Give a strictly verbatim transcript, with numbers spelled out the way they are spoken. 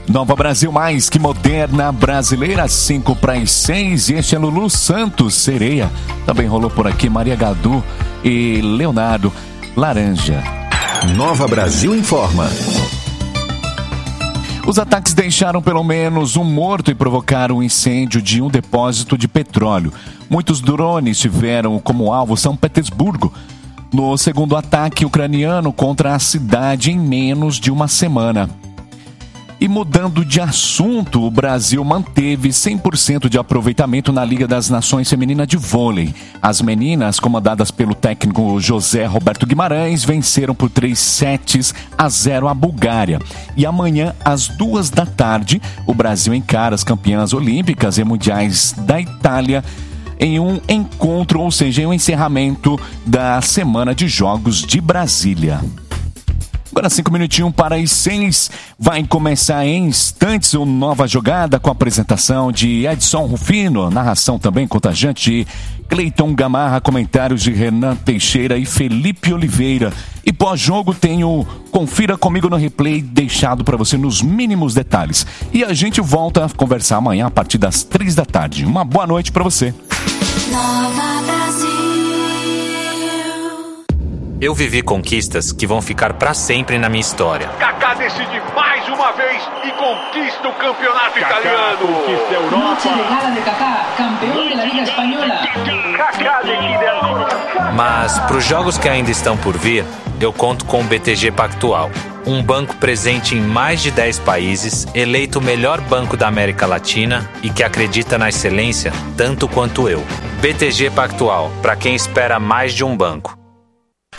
Nova Brasil mais que moderna, brasileira, cinco para as seis. E este é Lulu Santos, Sereia. Também rolou por aqui Maria Gadu e Leonardo, Laranja. Nova Brasil informa. Os ataques deixaram pelo menos um morto e provocaram o incêndio de um depósito de petróleo. Muitos drones tiveram como alvo São Petersburgo, no segundo ataque ucraniano contra a cidade em menos de uma semana. E mudando de assunto, o Brasil manteve cem por cento de aproveitamento na Liga das Nações Feminina de Vôlei. As meninas, comandadas pelo técnico José Roberto Guimarães, venceram por três sets a zero a Bulgária. E amanhã, às duas da tarde, o Brasil encara as campeãs olímpicas e mundiais da Itália em um encontro, ou seja, em um encerramento da Semana de Jogos de Brasília. Agora cinco minutinhos para as seis, vai começar em instantes uma nova jogada com a apresentação de Edson Rufino, narração também contagiante de Cleiton Gamarra, comentários de Renan Teixeira e Felipe Oliveira. E pós-jogo tem o Confira Comigo no Replay, deixado para você nos mínimos detalhes. E a gente volta a conversar amanhã a partir das três da tarde. Uma boa noite para você. Nova Brasil. Eu vivi conquistas que vão ficar pra sempre na minha história. Kaká decide mais uma vez e conquista o campeonato Kaká italiano. Conquista a Europa. Noche de gala de Kaká, campeão da Liga Espanhola. Kaká decide a... Mas pros jogos que ainda estão por vir, eu conto com o B T G Pactual, um banco presente em mais de dez países, eleito o melhor banco da América Latina e que acredita na excelência tanto quanto eu. B T G Pactual, para quem espera mais de um banco.